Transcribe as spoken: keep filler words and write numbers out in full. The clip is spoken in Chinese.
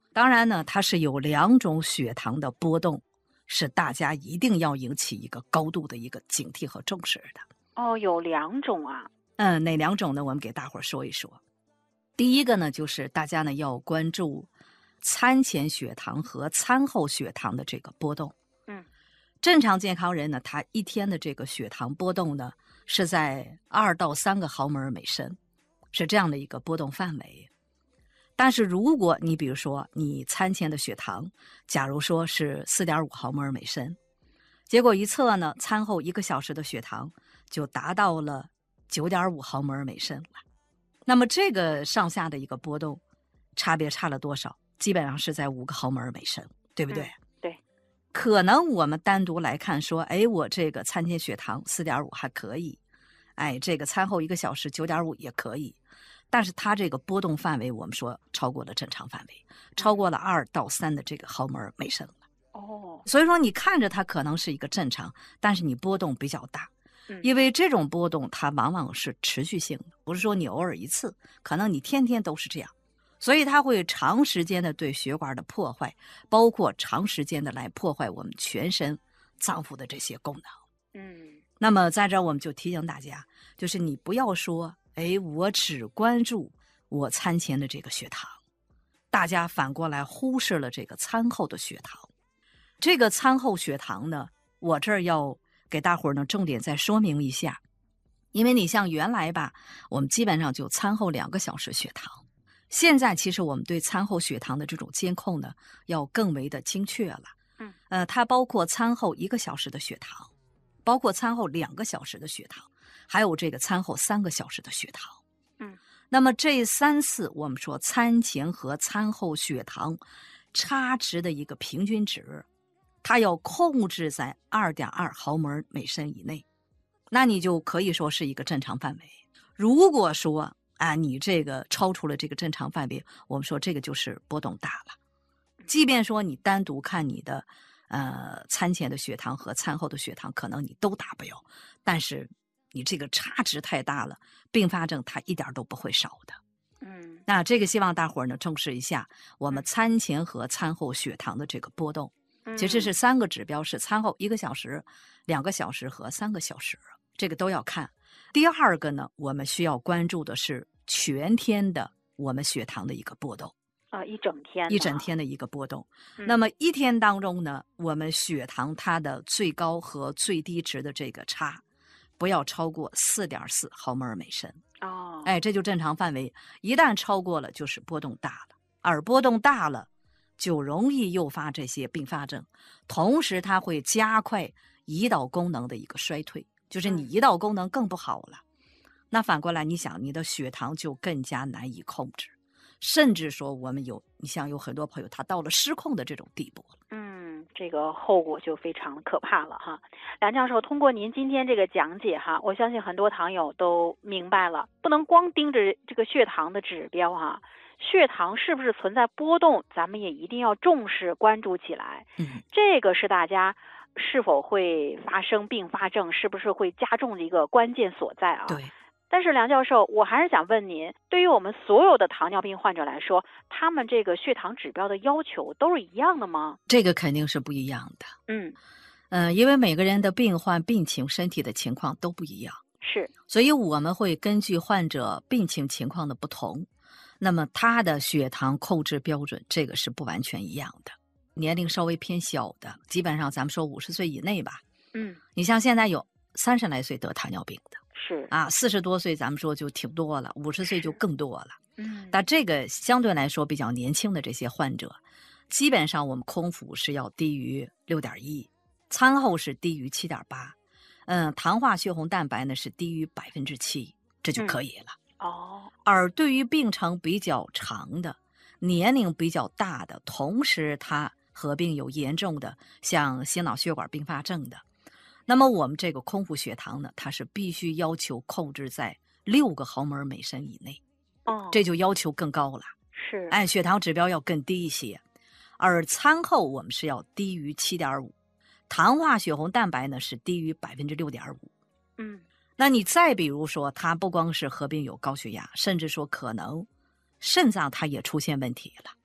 当然呢，它是有两种血糖的波动，是大家一定要引起一个高度的一个警惕和重视的。 哦，有两种啊。 嗯，哪两种呢？我们给大伙儿说一说。第一个呢，就是大家呢要关注餐前血糖和餐后血糖的这个波动。 嗯， 正常健康人呢，他一天的这个血糖波动呢是在二到三个毫摩尔每升，是这样的一个波动范围。但是如果你比如说你餐前的血糖，假如说是 四点五毫摩尔每升，结果一测呢，餐后一个小时的血糖就达到了九点五毫摩尔每升了。那么这个上下的一个波动差别差了多少？基本上是在五个毫摩尔每升，对不对？ 嗯，对。 可能我们单独来看说，哎，我这个餐前血糖 四点五 还可以，哎，这个餐后一个小时 九点五 也可以，但是它这个波动范围我们说超过了正常范围，超过了二到三的这个毫摩尔每升了。 哦， 所以说你看着它可能是一个正常，但是你波动比较大。 嗯， 因为这种波动它往往是持续性的，不是说你偶尔一次，可能你天天都是这样，所以它会长时间的对血管的破坏，包括长时间的来破坏我们全身脏腑的这些功能。 嗯， 那么在这儿我们就提醒大家，就是你不要说，哎，我只关注我餐前的这个血糖，大家反过来忽视了这个餐后的血糖。这个餐后血糖呢，我这儿要给大伙儿呢重点再说明一下，因为你像原来吧，我们基本上就餐后两个小时血糖，现在其实我们对餐后血糖的这种监控呢，要更为的精确了。 嗯， 呃，它包括餐后一个小时的血糖，包括餐后两个小时的血糖，还有这个餐后三个小时的血糖。 嗯， 那么这三次我们说餐前和餐后血糖差值的一个平均值，它要控制在 二点二毫摩尔每升以内，那你就可以说是一个正常范围。如果说啊，你这个超出了这个正常范围，我们说这个就是波动大了。即便说你单独看你的呃餐前的血糖和餐后的血糖，可能你都达标，但是你这个差值太大了，并发症它一点都不会少的。 嗯， 那这个希望大伙儿呢重视一下我们餐前和餐后血糖的这个波动。其实是三个指标，是餐后一个小时、两个小时和三个小时，这个都要看。第二个呢，我们需要关注的是全天的我们血糖的一个波动。 啊，一整天， 一整天的一个波动。 嗯、 那么一天当中呢，我们血糖它的最高和最低值的这个差，不要超过 四点四毫摩尔每升。 哦， 哎，这就正常范围。一旦超过了，就是波动大了，而波动大了，就容易诱发这些并发症，同时它会加快胰岛功能的一个衰退，就是你胰岛功能更不好了。那反过来，你想你的血糖就更加难以控制。甚至说我们有，你像有很多朋友他到了失控的这种地步了。 嗯，这个后果就非常可怕了哈。梁教授，通过您今天这个讲解哈，我相信很多糖友都明白了，不能光盯着这个血糖的指标哈，血糖是不是存在波动，咱们也一定要重视关注起来。 嗯， 这个是大家是否会发生并发症，是不是会加重的一个关键所在啊。 对。 但是梁教授，我还是想问您，对于我们所有的糖尿病患者来说，他们这个血糖指标的要求都是一样的吗？ 这个肯定是不一样的。 嗯， 呃，因为每个人的病患病情、身体的情况都不一样， 是， 所以我们会根据患者病情情况的不同，那么他的血糖控制标准，这个是不完全一样的。年龄稍微偏小的，基本上咱们说五十岁以内吧。 嗯， 你像现在有三十来岁得糖尿病的。 是啊，四十多岁咱们说就挺多了，五十岁就更多了。 嗯， 但这个相对来说比较年轻的这些患者，基本上我们空腹是要低于 六点一， 餐后是低于 七点八， 嗯，糖化血红蛋白呢是低于 百分之七， 这就可以了。 嗯、哦， 而对于病程比较长的、年龄比较大的，同时它合并有严重的像心脑血管并发症的，那么我们这个空腹血糖呢，它是必须要求控制在六个毫摩尔每升以内， 哦， 这就要求更高了。 是， 哎，血糖指标要更低一些。而餐后我们是要低于 七点五， 糖化血红蛋白呢是低于 百分之六点五。 嗯， 那你再比如说，它不光是合并有高血压，甚至说可能肾脏它也出现问题了。